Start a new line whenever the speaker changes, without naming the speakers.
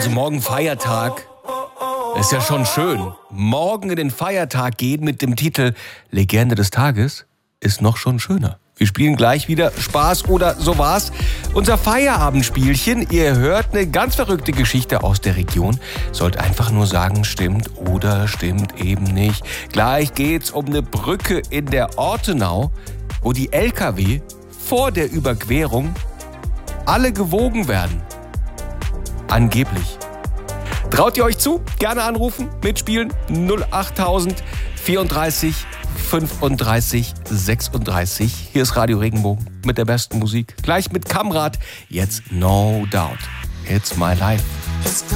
Also morgen Feiertag. Ist ja schon schön. Morgen in den Feiertag gehen mit dem Titel Legende des Tages ist noch schon schöner. Wir spielen gleich wieder Spaß oder so war's. Unser Feierabendspielchen. Ihr hört eine ganz verrückte Geschichte aus der Region. Sollt einfach nur sagen, stimmt oder stimmt eben nicht. Gleich geht's um eine Brücke in der Ortenau, wo die LKW vor der Überquerung alle gewogen werden. Angeblich. Traut ihr euch zu? Gerne anrufen, mitspielen. 08000 34 35 36. Hier ist Radio Regenbogen mit der besten Musik. Gleich mit Kamrat. Jetzt No Doubt. It's my life.